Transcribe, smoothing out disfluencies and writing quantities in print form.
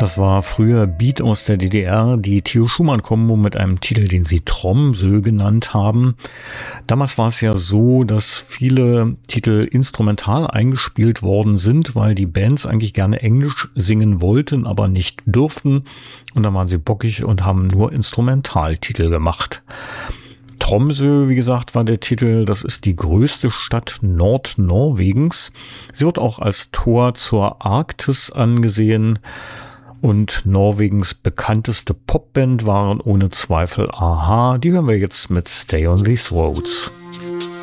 Das war früher Beat aus der DDR, die Theo Schumann Combo mit einem Titel, den sie Tromsø genannt haben. Damals war es ja so, dass viele Titel instrumental eingespielt worden sind, weil die Bands eigentlich gerne Englisch singen wollten, aber nicht durften. Und dann waren sie bockig und haben nur Instrumentaltitel gemacht. Tromsø, wie gesagt, war der Titel. Das ist die größte Stadt Nordnorwegens. Sie wird auch als Tor zur Arktis angesehen. Und Norwegens bekannteste Popband waren ohne Zweifel a-ha. Die hören wir jetzt mit Stay on These Roads.